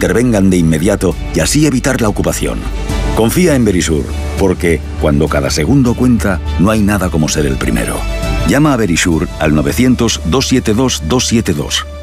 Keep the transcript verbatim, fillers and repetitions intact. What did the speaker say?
intervengan de inmediato y así evitar la ocupación. Confía en Verisur, porque cuando cada segundo cuenta, no hay nada como ser el primero. Llama a Verisur al novecientos, doscientos setenta y dos, doscientos setenta y dos.